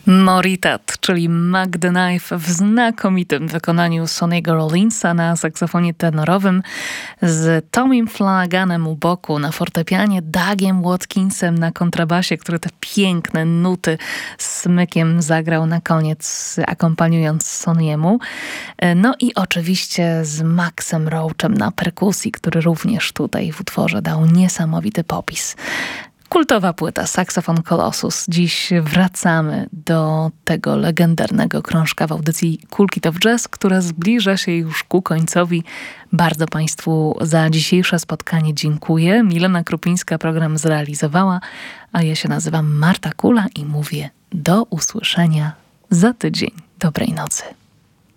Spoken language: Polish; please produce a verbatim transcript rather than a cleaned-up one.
Moritat, czyli Mac the Knife w znakomitym wykonaniu Sonny'ego Rollinsa na saksofonie tenorowym z Tommym Flanaganem u boku, na fortepianie Dougiem Watkinsem na kontrabasie, który te piękne nuty z smykiem zagrał na koniec, akompaniując Sonny'emu. No i oczywiście z Maxem Roachem na perkusji, który również tutaj w utworze dał niesamowity popis. Kultowa płyta Saxophone Colossus. Dziś wracamy do tego legendarnego krążka w audycji Cool Kid of Jazz, która zbliża się już ku końcowi. Bardzo Państwu za dzisiejsze spotkanie dziękuję. Milena Krupińska program zrealizowała, a ja się nazywam Marta Kula i mówię do usłyszenia za tydzień. Dobrej nocy.